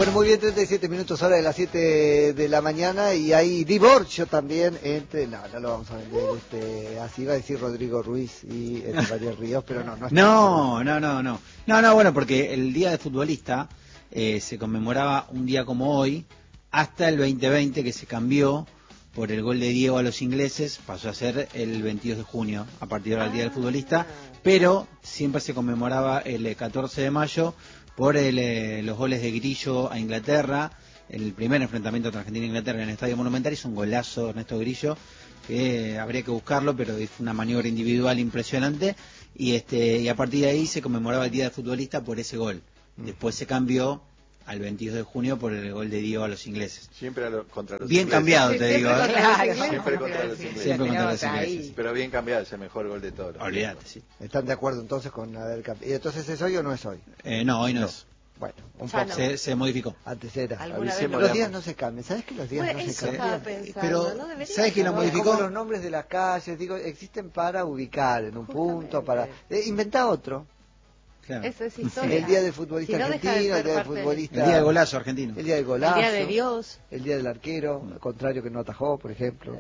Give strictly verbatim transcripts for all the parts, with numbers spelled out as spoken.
Bueno, muy bien, treinta y siete minutos, hora de las siete de la mañana, y hay divorcio también entre... No, no lo vamos a vender, este, así va a decir Rodrigo Ruiz y este, María Ríos, pero no, no es No, no, no, no. No, no, bueno, porque el Día del Futbolista eh, se conmemoraba un día como hoy, hasta el veinte veinte, que se cambió por el gol de Diego a los ingleses, pasó a ser el veintidós de junio, a partir del Día del Futbolista, pero siempre se conmemoraba el catorce de mayo por el, eh, los goles de Grillo a Inglaterra, el primer enfrentamiento entre Argentina e Inglaterra en el Estadio Monumental. Hizo un golazo Ernesto Grillo, que habría que buscarlo, pero fue una maniobra individual impresionante, y este y a partir de ahí se conmemoraba el Día del Futbolista por ese gol. Después se cambió al veintidós de junio por el gol de Diego a los ingleses. Siempre a lo, contra los bien ingleses. cambiado, sí, te digo. Contra Claro. los siempre contra los ingleses. Siempre contra los ingleses. Pero bien cambiado, es el mejor gol de todos. Olvídate, sí. ¿Están de acuerdo entonces con haber cambiado? ¿Y entonces es hoy o no es hoy? Eh, no, hoy no, no es. Bueno, un poco. No. Se, se modificó. Antes era. Los días no se cambian. ¿Sabes que los días bueno, no se eso cambian? Pensando, pero, ¿no? ¿sabes que lo modificó? Como los nombres de las calles, digo, existen para ubicar en un Justamente. punto, para... Eh, inventa otro. Claro. Eso es historia. El día del futbolista si no argentino, de el día del futbolista... El día del golazo argentino. El día del golazo. El día de Dios. El día del arquero, al contrario que no atajó, por ejemplo.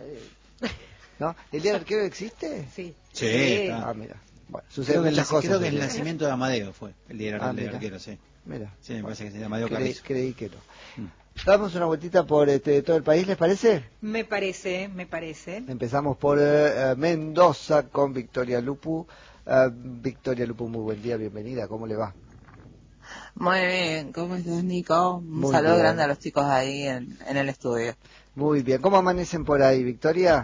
¿No? ¿El día del arquero existe? Sí. Sí. sí. Ah, mira. Bueno, sucede creo que, muchas el, cosas. Creo que el nacimiento de Amadeo fue el día del, ah, del arquero, sí. Mira. Sí, me parece que se llama Amadeo Creí, Carrizo. creí que no. Mm. Damos una vueltita por este, todo el país, ¿les parece? Me parece, me parece. Empezamos por uh, Mendoza con Victoria Lupu. Uh, Victoria Lupu, muy buen día, bienvenida, ¿cómo le va? Muy bien, ¿cómo estás, Nico? Un muy saludo bien. grande a los chicos ahí en, en el estudio. Muy bien, ¿cómo amanecen por ahí, Victoria?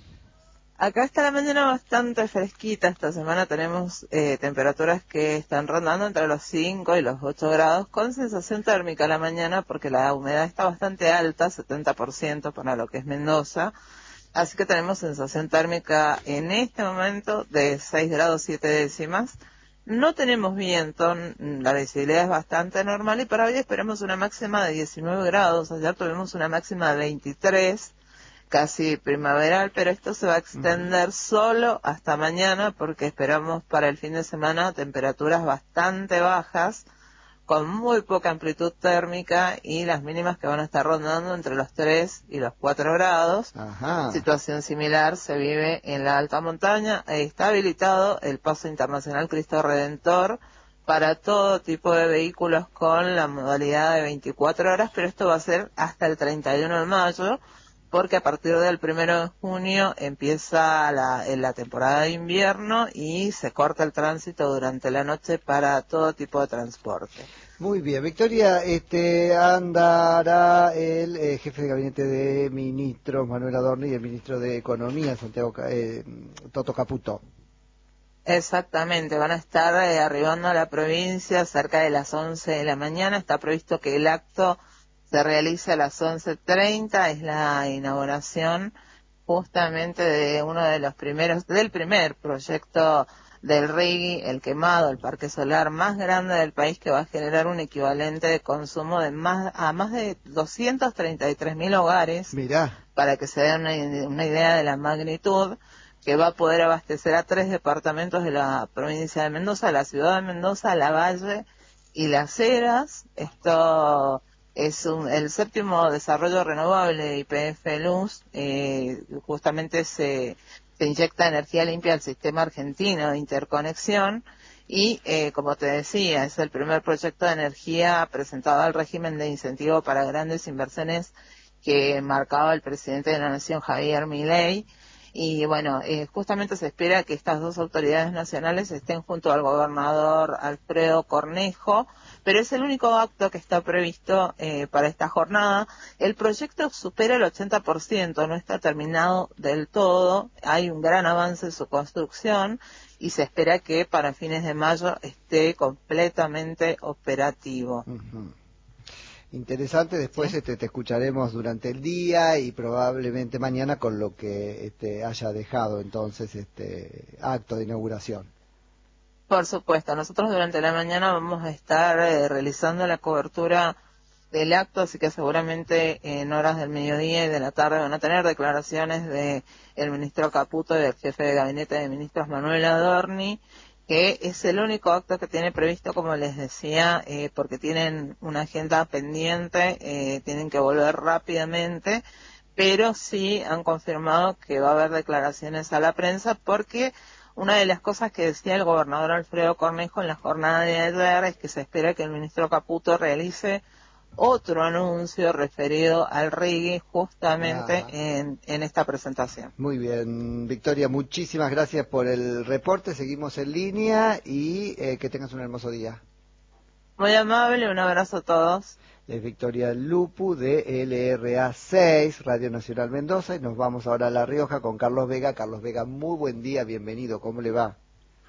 Acá está la mañana bastante fresquita. Esta semana tenemos eh, temperaturas que están rondando entre los cinco y los ocho grados, con sensación térmica a la mañana porque la humedad está bastante alta, setenta por ciento para lo que es Mendoza. Así que tenemos sensación térmica en este momento de seis grados siete décimas. No tenemos viento, la visibilidad es bastante normal y para hoy esperamos una máxima de diecinueve grados. Ayer tuvimos una máxima de veintitrés, casi primaveral, pero esto se va a extender uh-huh. solo hasta mañana porque esperamos para el fin de semana temperaturas bastante bajas, con muy poca amplitud térmica y las mínimas que van a estar rondando entre los tres y los cuatro grados. Ajá. Situación similar se vive en la alta montaña. Está habilitado el paso internacional Cristo Redentor para todo tipo de vehículos con la modalidad de veinticuatro horas, pero esto va a ser hasta el treinta y uno de mayo, porque a partir del primero de junio empieza la, la temporada de invierno y se corta el tránsito durante la noche para todo tipo de transporte. Muy bien, Victoria, este andará el eh, jefe de gabinete de ministros, Manuel Adorni, y el ministro de Economía, Santiago eh, Toto Caputo. Exactamente, van a estar eh, arribando a la provincia cerca de las once de la mañana. Está previsto que el acto se realiza a las once treinta, es la inauguración justamente de uno de los primeros, del primer proyecto del R I G I, el quemado, el parque solar más grande del país, que va a generar un equivalente de consumo de más a más de doscientos treinta y tres mil hogares. Mirá. Para que se den una, una idea de la magnitud, que va a poder abastecer a tres departamentos de la provincia de Mendoza, la ciudad de Mendoza, La Valle y Las Heras. Esto es un, el séptimo desarrollo renovable de Y P F Luz. Eh, justamente se, se inyecta energía limpia al sistema argentino de interconexión y, eh, como te decía, es el primer proyecto de energía presentado al régimen de incentivo para grandes inversiones que marcaba el presidente de la Nación, Javier Milei. Y bueno, eh, justamente se espera que estas dos autoridades nacionales estén junto al gobernador Alfredo Cornejo, pero es el único acto que está previsto eh, para esta jornada. El proyecto supera el ochenta por ciento, no está terminado del todo, hay un gran avance en su construcción y se espera que para fines de mayo esté completamente operativo. Uh-huh. Interesante, después ¿Sí? este, te escucharemos durante el día y probablemente mañana con lo que este, haya dejado entonces este acto de inauguración. Por supuesto, nosotros durante la mañana vamos a estar eh, realizando la cobertura del acto, así que seguramente en horas del mediodía y de la tarde van a tener declaraciones de el ministro Caputo y del jefe de gabinete de ministros Manuel Adorni. que es el único acto que tiene previsto, como les decía, eh, porque tienen una agenda pendiente, eh, tienen que volver rápidamente, pero sí han confirmado que va a haber declaraciones a la prensa, porque una de las cosas que decía el gobernador Alfredo Cornejo en la jornada de ayer es que se espera que el ministro Caputo realice otro anuncio referido al reggae justamente en, en esta presentación. Muy bien, Victoria, muchísimas gracias por el reporte, seguimos en línea y eh, que tengas un hermoso día. Muy amable, un abrazo a todos. Es Victoria Lupu de L R A seis, Radio Nacional Mendoza, y nos vamos ahora a La Rioja con Carlos Vega. Carlos Vega, muy buen día, bienvenido, ¿cómo le va?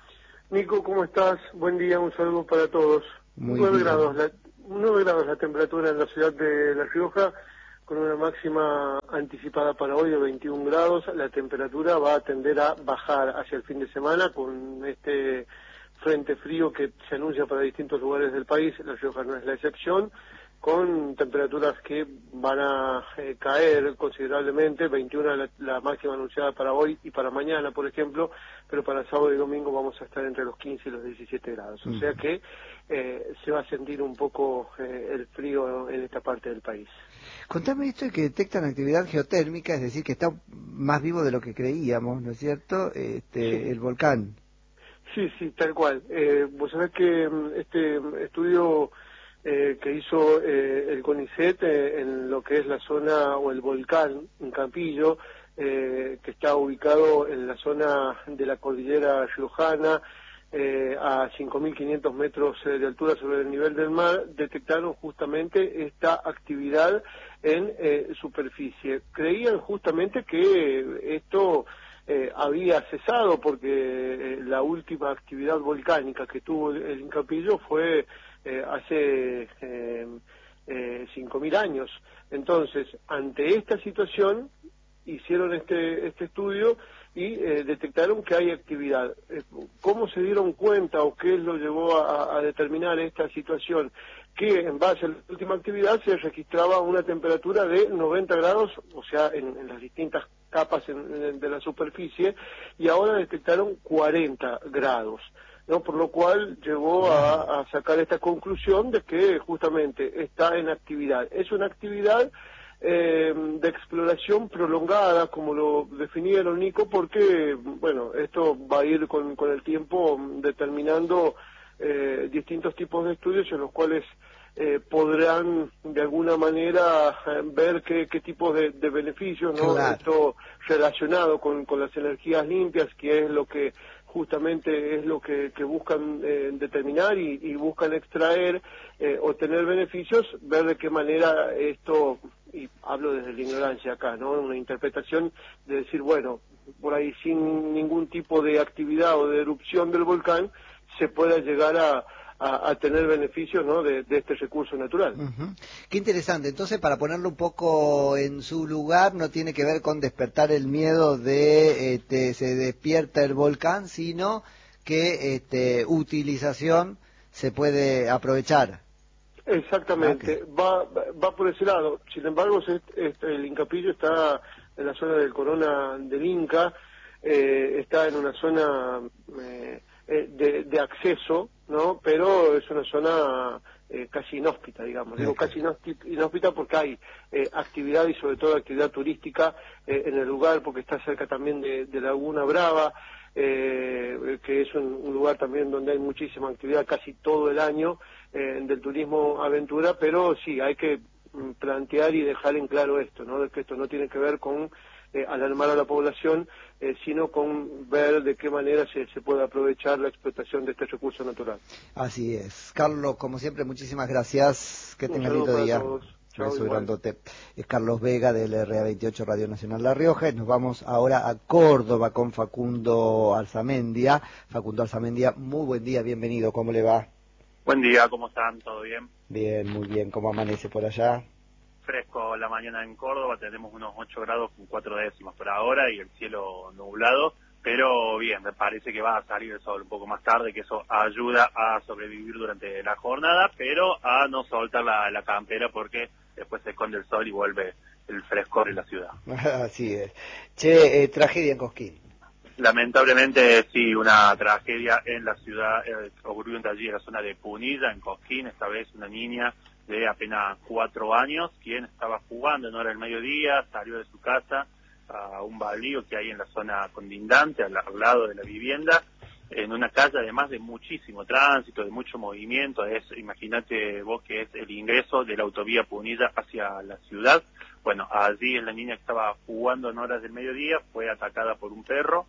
Nico, ¿cómo estás? Buen día, un saludo para todos. Muy nueve bien. grados, la, nueve grados la temperatura en la ciudad de La Rioja, con una máxima anticipada para hoy de veintiún grados. La temperatura va a tender a bajar hacia el fin de semana con este frente frío que se anuncia para distintos lugares del país. La Rioja no es la excepción, con temperaturas que van a eh, caer considerablemente, veintiuno la, la máxima anunciada para hoy y para mañana, por ejemplo, pero para sábado y domingo vamos a estar entre los quince y los diecisiete grados, o sea que eh, se va a sentir un poco eh, el frío en esta parte del país. Contame esto de que detectan actividad geotérmica, es decir, que está más vivo de lo que creíamos, ¿no es cierto?, este, Sí. el volcán. Sí, sí, tal cual. Eh, vos sabés que este estudio Eh, que hizo eh, el CONICET eh, en lo que es la zona o el volcán en Campillo, eh, que está ubicado en la zona de la cordillera riojana, eh, a cinco mil quinientos metros eh, de altura sobre el nivel del mar, detectaron justamente esta actividad en eh, superficie. Creían justamente que esto eh, había cesado porque eh, la última actividad volcánica que tuvo el, el Campillo fue Eh, hace eh, eh, cinco mil años. Entonces, ante esta situación, hicieron este, este estudio y eh, detectaron que hay actividad. Eh, ¿Cómo se dieron cuenta o qué lo llevó a, a determinar esta situación? Que en base a la última actividad se registraba una temperatura de noventa grados, o sea, en, en las distintas capas en, en, de la superficie, y ahora detectaron cuarenta grados. ¿No? Por lo cual llevó a, a sacar esta conclusión de que justamente está en actividad. Es una actividad eh, de exploración prolongada, como lo definieron, Nico, porque, bueno, esto va a ir con, con el tiempo determinando eh, distintos tipos de estudios en los cuales eh, podrán de alguna manera eh, ver qué, qué tipos de, de beneficios, ¿no? Claro. Esto relacionado con, con las energías limpias, que es lo que justamente es lo que, que buscan eh, determinar y, y buscan extraer, eh, obtener beneficios, ver de qué manera esto, y hablo desde la ignorancia acá, ¿no? Una interpretación de decir, bueno, por ahí sin ningún tipo de actividad o de erupción del volcán, se pueda llegar a, a, a tener beneficios, ¿no? de, de este recurso natural. Uh-huh. Qué interesante. Entonces, para ponerlo un poco en su lugar, no tiene que ver con despertar el miedo de este, se despierta el volcán, sino que este, utilización se puede aprovechar. Exactamente, Okay. va, va por ese lado. Sin embargo, este, este, el Incapillo está en la zona del Corona del Inca, eh, está en una zona eh, de, de acceso, ¿no? Pero es una zona eh, casi inhóspita, digamos. Digo Okay. casi inhóspita porque hay eh, actividad y sobre todo actividad turística eh, en el lugar, porque está cerca también de, de Laguna Brava, eh, que es un, un lugar también donde hay muchísima actividad casi todo el año eh, del turismo aventura, pero sí, hay que plantear y dejar en claro esto, ¿no? De que esto no tiene que ver con eh, alarmar a la población, eh, sino con ver de qué manera se, se puede aprovechar la explotación de este recurso natural. Así es. Carlos, como siempre, muchísimas gracias. Que tengas lindo día. Beso grandote. Es Carlos Vega de L R A veintiocho Radio Nacional La Rioja y nos vamos ahora a Córdoba con Facundo Alzamendia. Facundo Alzamendia, muy buen día, bienvenido, ¿cómo le va? Buen día, ¿cómo están? ¿Todo bien? Bien, muy bien, ¿cómo amanece por allá? Fresco la mañana en Córdoba, tenemos unos ocho grados con cuatro décimas por ahora y el cielo nublado, pero bien, me parece que va a salir el sol un poco más tarde, que eso ayuda a sobrevivir durante la jornada, pero a no soltar la, la campera porque después se esconde el sol y vuelve el frescor en la ciudad. Así es. Che, eh, tragedia en Cosquín. Lamentablemente sí, una tragedia en la ciudad, eh, ocurrió allí en la zona de Punilla, en Cosquín, esta vez una niña de apenas cuatro años, quien estaba jugando en hora del mediodía, salió de su casa a un baldío que hay en la zona condindante, al, al lado de la vivienda, en una calle además de muchísimo tránsito, de mucho movimiento. Es, imagínate vos que es el ingreso de la autovía Punilla hacia la ciudad. Bueno, allí la niña que estaba jugando en horas del mediodía fue atacada por un perro.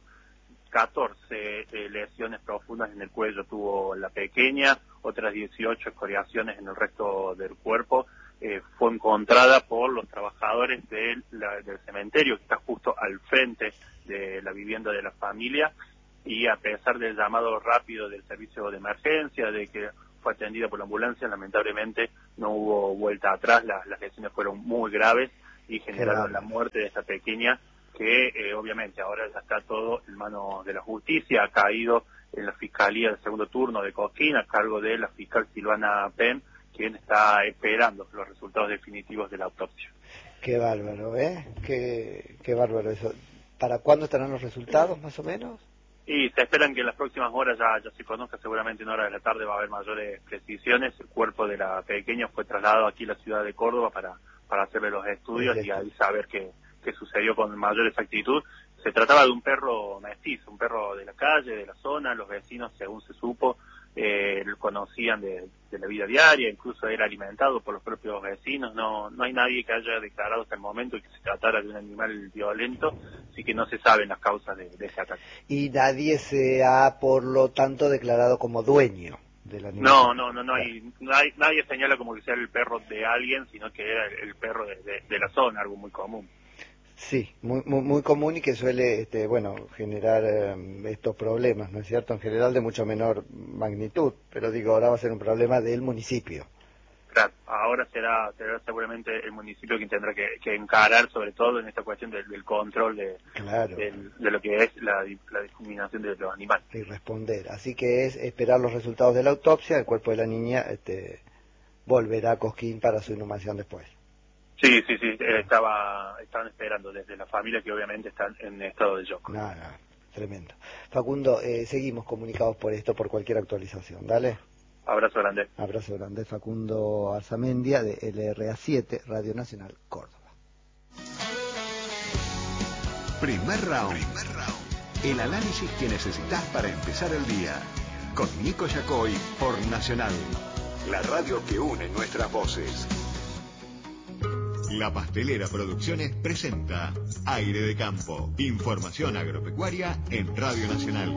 catorce eh, lesiones profundas en el cuello tuvo la pequeña, otras dieciocho escoriaciones en el resto del cuerpo. Eh, fue encontrada por los trabajadores del, la, del cementerio que está justo al frente de la vivienda de la familia, y a pesar del llamado rápido del servicio de emergencia, de que fue atendida por la ambulancia, lamentablemente no hubo vuelta atrás. Las, las lesiones fueron muy graves y generaron la muerte de esta pequeña, que eh, obviamente ahora ya está todo en manos de la justicia. Ha caído en la Fiscalía del segundo turno de Cosquín a cargo de la fiscal Silvana Penn, quien está esperando los resultados definitivos de la autopsia. Qué bárbaro, ¿eh? Qué, qué bárbaro eso. ¿Para cuándo estarán los resultados, más o menos? Y se esperan que en las próximas horas ya, ya se conozca, seguramente en hora de la tarde va a haber mayores precisiones. El cuerpo de la pequeña fue trasladado aquí a la ciudad de Córdoba para, para hacerle los estudios y ahí saber qué, qué sucedió con mayor exactitud. Se trataba de un perro mestizo, un perro de la calle, de la zona. Los vecinos, según se supo, eh, lo conocían de, de la vida diaria, incluso era alimentado por los propios vecinos. No, no hay nadie que haya declarado hasta el momento que se tratara de un animal violento, así que no se saben las causas de, de ese ataque. Y nadie se ha, por lo tanto, declarado como dueño del animal. No, no, no, no hay, no hay, nadie señala como que sea el perro de alguien, sino que era el, el perro de, de, de la zona, algo muy común. Sí, muy, muy, muy común y que suele, este, bueno, generar eh, estos problemas, ¿no es cierto? En general de mucho menor magnitud, pero digo, ahora va a ser un problema del municipio. Claro, ahora será, será seguramente el municipio quien tendrá que, que encarar, sobre todo en esta cuestión del, del control de, claro. del, de lo que es la, la discriminación de los animales. Y responder, así que es esperar los resultados de la autopsia. El cuerpo de la niña este, volverá a Cosquín para su inhumación después. Sí, sí, sí, eh, estaba, estaban esperando desde la familia, que obviamente están en estado de shock. No, no, tremendo. Facundo, eh, seguimos comunicados por esto, por cualquier actualización, ¿dale? Abrazo grande. Abrazo grande. Facundo Arzamendia de L R A siete, Radio Nacional, Córdoba. Primer round. Primer round. El análisis que necesitas para empezar el día. Con Nico Yacoy por Nacional. La radio que une nuestras voces. La Pastelera Producciones presenta Aire de Campo. Información agropecuaria en Radio Nacional.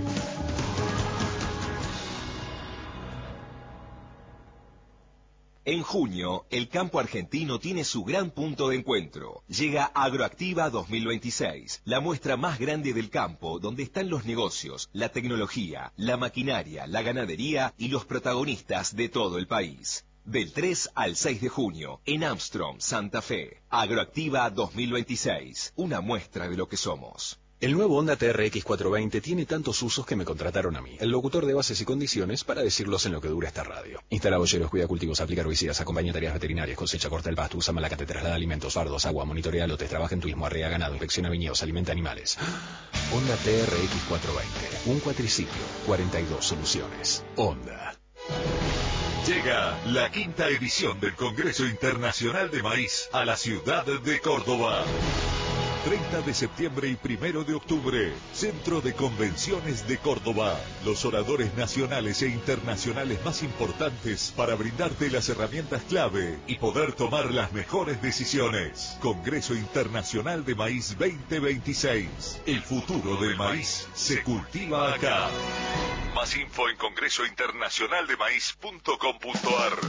En junio, el campo argentino tiene su gran punto de encuentro. Llega Agroactiva dos mil veintiséis, la muestra más grande del campo, donde están los negocios, la tecnología, la maquinaria, la ganadería y los protagonistas de todo el país. Del tres al seis de junio, en Armstrong, Santa Fe. Agroactiva dos mil veintiséis, una muestra de lo que somos. El nuevo Honda T R X cuatrocientos veinte tiene tantos usos que me contrataron a mí, el locutor de bases y condiciones, para decirlos en lo que dura esta radio. Instala boyeros, cuida cultivos, aplica herbicidas, acompaña tareas veterinarias, cosecha, corta el pasto, usa malacate, traslada alimentos, fardos, agua, monitorea lotes, trabaja en turismo, arrea ganado, inspecciona viñedos, alimenta animales. Honda T R X cuatrocientos veinte, un cuatriciclo, cuarenta y dos soluciones. Honda. Llega la quinta edición del Congreso Internacional de Maíz a la ciudad de Córdoba. treinta de septiembre y primero de octubre, Centro de Convenciones de Córdoba. Los oradores nacionales e internacionales más importantes para brindarte las herramientas clave y poder tomar las mejores decisiones. Congreso Internacional de Maíz veinte veintiséis. El futuro del maíz se cultiva acá. Más info en congreso internacional de maíz punto com punto a r.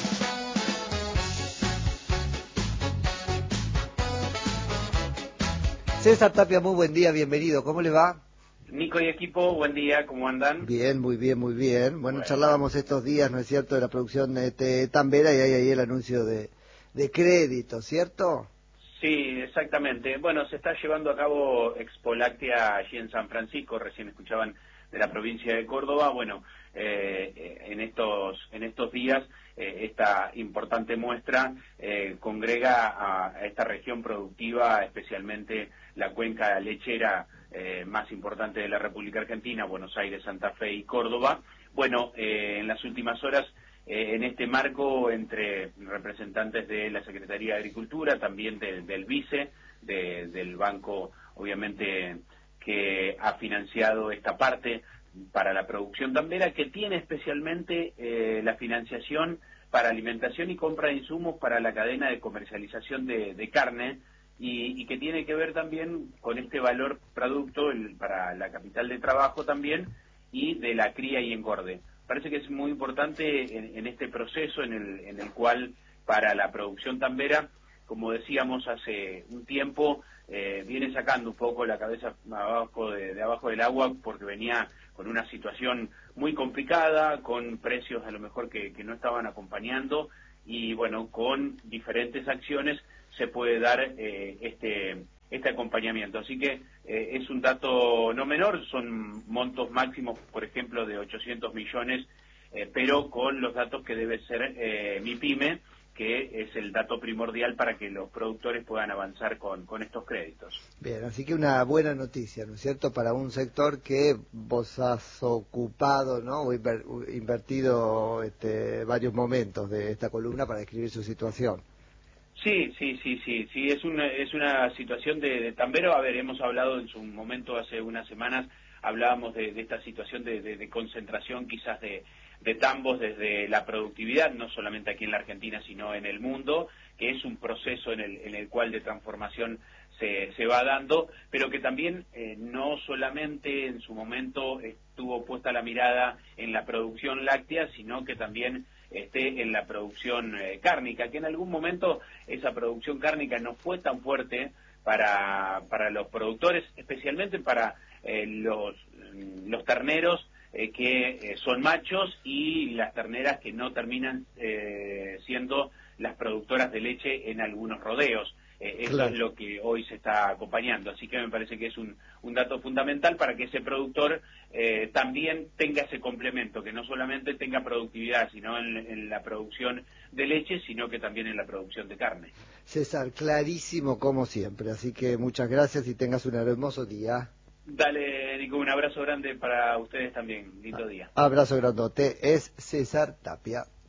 César Tapia, muy buen día, bienvenido, ¿cómo le va? Nico y equipo, buen día, ¿cómo andan? Bien, muy bien, muy bien. Bueno, bueno. charlábamos estos días, ¿no es cierto?, de la producción de este, Tambera, y hay ahí el anuncio de, de crédito, ¿cierto? Sí, exactamente. Bueno, se está llevando a cabo Expo Láctea allí en San Francisco, recién escuchaban de la provincia de Córdoba. Bueno, eh, en estos en estos días eh, esta importante muestra eh, congrega a, a esta región productiva, especialmente la cuenca lechera eh, más importantes de la República Argentina, Buenos Aires, Santa Fe y Córdoba. Bueno, eh, en las últimas horas, eh, en este marco, entre representantes de la Secretaría de Agricultura, también de, del Vice, de, del banco, obviamente, que ha financiado esta parte para la producción tambera, que tiene especialmente eh, la financiación para alimentación y compra de insumos para la cadena de comercialización de, de carne, y, y que tiene que ver también con este valor producto el, para la capital de trabajo también, y de la cría y engorde. Parece que es muy importante en, en este proceso en el, en el cual para la producción tambera, como decíamos hace un tiempo, eh, viene sacando un poco la cabeza abajo de, de abajo del agua, porque venía con una situación muy complicada, con precios a lo mejor que, que no estaban acompañando, y bueno, con diferentes acciones se puede dar eh, este este acompañamiento. Así que eh, es un dato no menor, son montos máximos, por ejemplo, de ochocientos millones, eh, pero con los datos que debe ser eh, MIPYME, que es el dato primordial para que los productores puedan avanzar con, con estos créditos. Bien, así que una buena noticia, ¿no es cierto?, para un sector que vos has ocupado, ¿no?, o inver, invertido este, varios momentos de esta columna para describir su situación. Sí, sí, sí, sí, sí, es una, es una situación de, de tambero. A ver, hemos hablado en su momento, hace unas semanas, hablábamos de, de esta situación de, de, de concentración quizás de, de tambos desde la productividad, no solamente aquí en la Argentina, sino en el mundo, que es un proceso en el, en el cual de transformación se, se va dando, pero que también eh, no solamente en su momento estuvo puesta la mirada en la producción láctea, sino que también esté en la producción eh, cárnica, que en algún momento esa producción cárnica no fue tan fuerte para, para los productores, especialmente para eh, los, los terneros eh, que eh, son machos, y las terneras que no terminan eh, siendo las productoras de leche en algunos rodeos. Eh, eso claro. Es lo que hoy se está acompañando, así que me parece que es un, un dato fundamental para que ese productor eh, también tenga ese complemento, que no solamente tenga productividad, sino en, en la producción de leche, sino que también en la producción de carne. César, clarísimo como siempre, así que muchas gracias y tengas un hermoso día. Dale, Nico, un abrazo grande para ustedes también, lindo día. Abrazo grandote, es César Tapia.